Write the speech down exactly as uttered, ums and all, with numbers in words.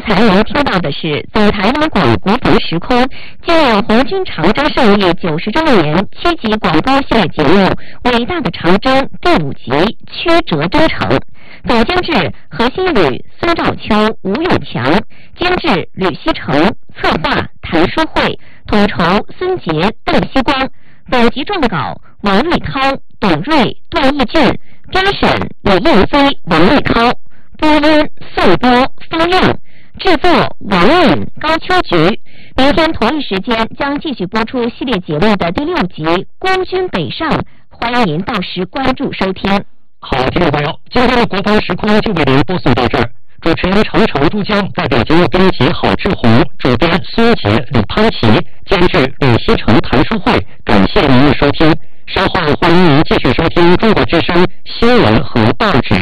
才您听到的是总台湾广国服时空纪念红军长征胜利九十周年七集广播系列节目《伟大的长征》第五集《曲折登程》，总监制何新宇、孙兆秋、吴永强，监制吕锡成，策划谭书慧，统筹孙杰、邓锡光。本集撰稿王立涛、董瑞、段义俊，编审李燕飞、王立涛，播音宋波、方亮，制作王敏、高秋菊。明天同一时间将继续播出系列节目的第六集《光军北上》，欢迎您到时关注收听。 好，听众朋友，今天的国防时空就为您播送到这儿。主持人程程珠江，代表节目编辑郝志宏，主编孙杰、李康琪，监制吕锡成、谭书慧，感谢您的收听。稍后欢迎您继续收听中国之声新闻和报纸